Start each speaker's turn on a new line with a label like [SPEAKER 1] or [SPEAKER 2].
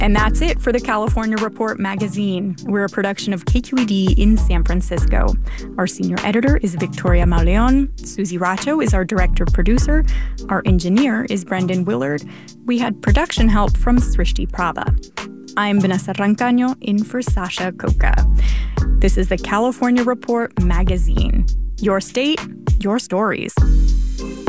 [SPEAKER 1] And that's it for the California Report magazine. We're a production of KQED in San Francisco. Our senior editor is Victoria Mauleon. Susie Racho is our director-producer. Our engineer is Brendan Willard. We had production help from Srishti Prabha. I'm Vanessa Rancaño, in for Sasha Coca. This is the California Report magazine. Your state, your stories.